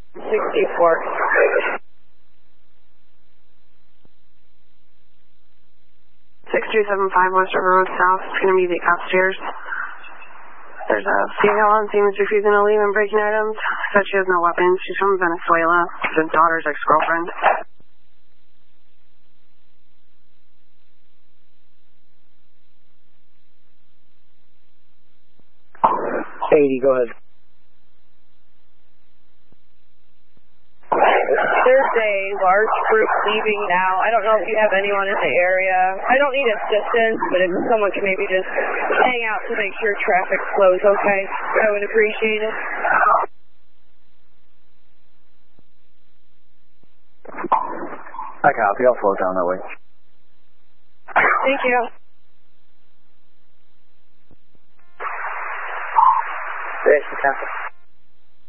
64. 6275 West River Road South. It's going to be the upstairs. There's a female on scene who's refusing to leave and breaking items. Said she has no weapons. She's from Venezuela. It's his daughter's ex-girlfriend. Go ahead. There's a large group leaving now. I don't know if you have anyone in the area. I don't need assistance, but if someone can maybe just hang out to make sure traffic flows okay, I would appreciate it. I copy. I'll slow down that way. Thank you. Yes, Captain.